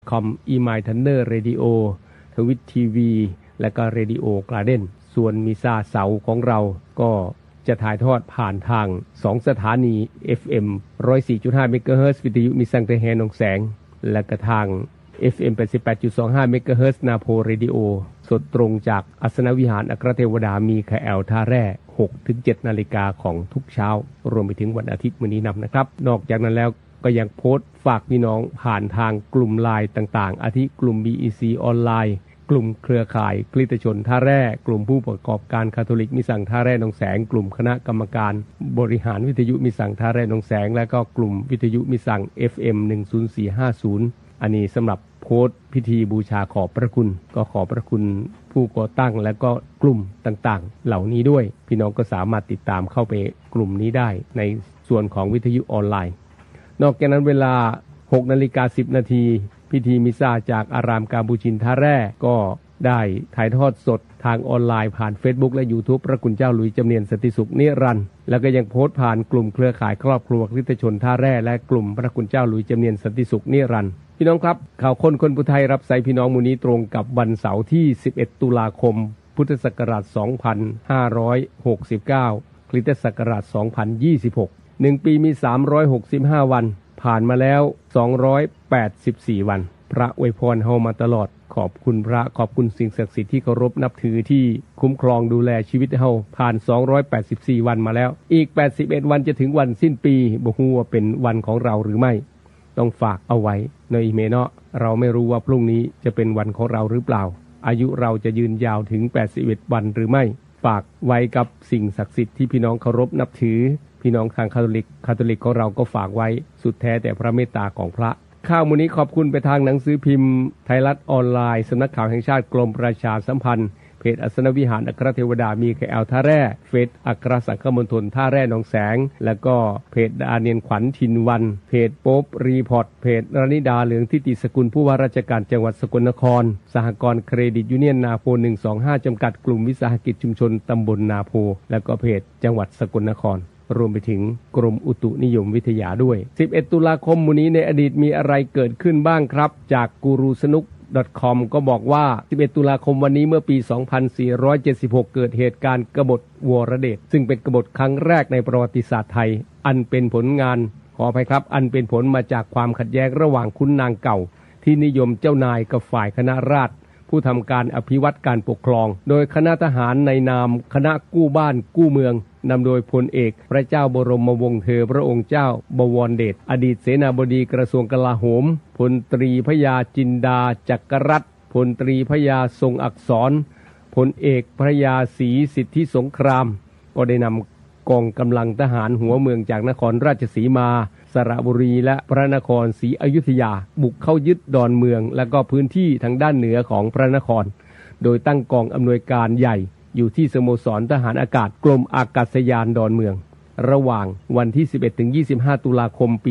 คอมอีไมล์ทันเนอร์เรดิโอทวิตทีวีและก็เรดิโอกลาเด้นส่วนมิซาเสาของเราก็จะถ่ายทอดผ่านทาง2สถานี FM 104.5 เมกะเฮิรตซ์วิทยุมิสังเตแฮนองแสงและก็ทาง FM 88.25 เมกะเฮิรตซ์นาโพเรดิโอสดตรงจากอัสนวิหารอัครเทวดามีคาแอลท่าแร่ 6-7 นาฬิกาของทุกเช้ารวมไปถึงวันอาทิตย์มื้อนี้นำนะครับนอกจากนั้นแล้วก็ยังโพสต์ฝากพี่น้องผ่านทางกลุ่มไลน์ต่างๆอาทิกลุ่ม BEC ออนไลน์กลุ่มเครือข่ายคริสตชนท่าแร่กลุ่มผู้ประกอบการคาทอลิกมิสังท่าแร่หนองแสงกลุ่มคณะกรรมการบริหารวิทยุมิสังท่าแร่หนองแสงและก็กลุ่มวิทยุมิสัง FM 10450อันนี้สำหรับโพสต์พิธีบูชาขอบพระคุณก็ขอบพระคุณผู้ก่อตั้งและก็กลุ่มต่างๆเหล่านี้ด้วยพี่น้องก็สามารถติดตามเข้าไปกลุ่มนี้ได้ในส่วนของวิทยุออนไลน์นอกจากนั้นเวลา 6:10 นาทีพิธีมิซาจากอารามกาบูชินท่าแร่ก็ได้ถ่ายทอดสดทางออนไลน์ผ่าน Facebook และ YouTube พระคุณเจ้าหลุยส์จำเนียนสันติสุขนิรันดร์แล้วก็ยังโพสต์ผ่านกลุ่มเครือข่ายครอบครัวคริสตชนท่าแร่และกลุ่มพระคุณเจ้าหลุยส์จำเนียนสันติสุขนิรันดร์พี่น้องครับข่าวคนผู้ไทยรับใส่พี่น้องมื้อนี้ตรงกับวันเสาร์ที่11ตุลาคมพุทธศักราช2569คริสตศักราช2026 1ปีมี365วันผ่านมาแล้ว284วันพระอวยพรเฮามาตลอดขอบคุณพระขอบคุณสิ่งศักดิ์สิทธิ์ที่เคารพนับถือที่คุ้มครองดูแลชีวิตเฮาผ่าน284วันมาแล้วอีก81วันจะถึงวันสิ้นปีบ่ฮู้ว่าเป็นวันของเราหรือไม่ต้องฝากเอาไว้ในอีเมลเนาะเราไม่รู้ว่าพรุ่งนี้จะเป็นวันของเราหรือเปล่าอายุเราจะยืนยาวถึง81วันหรือไม่ฝากไว้กับสิ่งศักดิ์สิทธิ์ที่พี่น้องเคารพนับถือพี่น้องทางคาทอลิกของเราก็ฝากไว้สุดแท้แต่พระเมตตาของพระข่าวมื้อนี้ขอบคุณไปทางหนังสือพิมพ์ไทยรัฐออนไลน์สำนักข่าวแห่งชาติกรมประชาสัมพันธ์เพจอัสนวิหารอัครเทวดามีคาแอลท่าแร่เฟซอัครสังฆมณฑลท่าแร่หนองแสงแล้วก็เพจดาเนียนขวัญทินวันเพจโป๊ปรีพอร์ตเพจรณิดาเหลืองทิติสกุลผู้ว่าราชการจังหวัดสกลนครสหกรณ์เครดิตยูเนียนนาโพ125จำกัดกลุ่มวิสาหกิจชุมชนตำบลนาโพแล้วก็เพจจังหวัดสกลนครรวมไปถึงกรมอุตุนิยมวิทยาด้วย11ตุลาคมมื้อนี้ในอดีตมีอะไรเกิดขึ้นบ้างครับจากกูรูสนุก.com ก็บอกว่า11ตุลาคมวันนี้เมื่อปี2476เกิดเหตุการณ์กบฏวรเดชซึ่งเป็นกบฏครั้งแรกในประวัติศาสตร์ไทยอันเป็นผลงานขออภัยครับอันเป็นผลมาจากความขัดแย้งระหว่างขุนนางเก่าที่นิยมเจ้านายกับฝ่ายคณะราษฎรผู้ทำการอภิวัตการปกครองโดยคณะทหารในนามคณะกู้บ้านกู้เมืองนำโดยพลเอกพระเจ้าบรมวงศ์เธอพระองค์เจ้าบวรเดชอดีตเสนาบดีกระทรวงกลาโหมพลตรีพญาจินดาจักรรัตน์พลตรีพญาทรงอักษรพลเอกพระยาศรีสิทธิสงครามก็ได้นำกองกำลังทหารหัวเมืองจากนครราชสีมาสระบุรีและพระนครศรีอยุธยาบุกเข้ายึดดอนเมืองและก็พื้นที่ทางด้านเหนือของพระนครโดยตั้งกองอำนวยการใหญ่อยู่ที่สโมสรทหารอากาศกรมอากาศยานดอนเมืองระหว่างวันที่ 11-25 ตุลาคมปี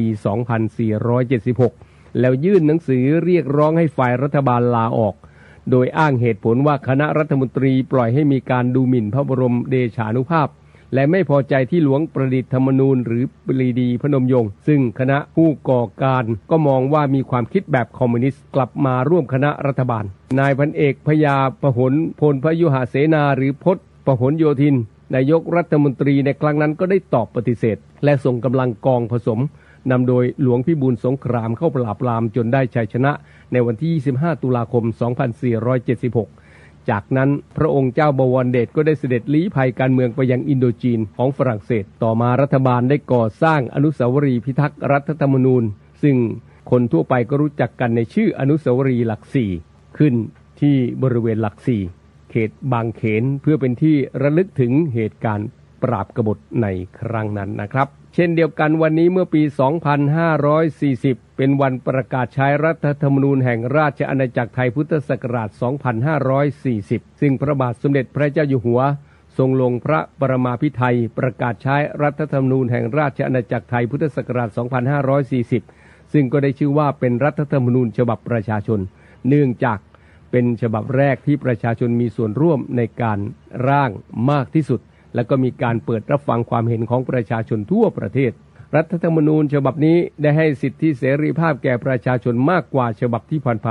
2476แล้วยื่นหนังสือเรียกร้องให้ฝ่ายรัฐบาลลาออกโดยอ้างเหตุผลว่าคณะรัฐมนตรีปล่อยให้มีการดูหมิ่นพระบรมเดชานุภาพและไม่พอใจที่หลวงประดิษฐ์ธรรมนูญหรือปรีดีพนมยงค์ซึ่งคณะผู้ก่อการก็มองว่ามีความคิดแบบคอมมิวนิสต์กลับมาร่วมคณะรัฐบาลนายพันเอกพญาพหลพลพยุหเสนาหรือพจน์พหลโยธินนายกรัฐมนตรีในครั้งนั้นก็ได้ตอบปฏิเสธและส่งกำลังกองผสมนำโดยหลวงพิบูลสงครามเข้าปราบปรามจนได้ชัยชนะในวันที่ 25 ตุลาคม 2476จากนั้นพระองค์เจ้าบวรเดชก็ได้เสด็จลี้ภัยการเมืองไปยังอินโดจีนของฝรั่งเศสต่อมารัฐบาลได้ก่อสร้างอนุสาวรีย์พิทักษ์รัฐธรรมนูญซึ่งคนทั่วไปก็รู้จักกันในชื่ออนุสาวรีย์หลักสี่ขึ้นที่บริเวณหลักสี่เขตบางเขนเพื่อเป็นที่ระลึกถึงเหตุการณ์ปราบกบฏในครั้งนั้นนะครับเช่นเดียวกันวันนี้เมื่อปี 2540 เป็นวันประกาศใช้รัฐธรรมนูญแห่งราชอาณาจักรไทยพุทธศักราช 2540 ซึ่งพระบาทสมเด็จพระเจ้าอยู่หัวทรงลงพระปรมาภิไธยประกาศใช้รัฐธรรมนูญแห่งราชอาณาจักรไทยพุทธศักราช 2540 ซึ่งก็ได้ชื่อว่าเป็นรัฐธรรมนูญฉบับประชาชนเนื่องจากเป็นฉบับแรกที่ประชาชนมีส่วนร่วมในการร่างมากที่สุดและก็มีการเปิดรับฟังความเห็นของประชาชนทั่วประเทศรัฐธรรมนูญฉบับนี้ได้ให้สิทธิเสรีภาพแก่ประชาชนมากกว่าฉบับที่ผ่าน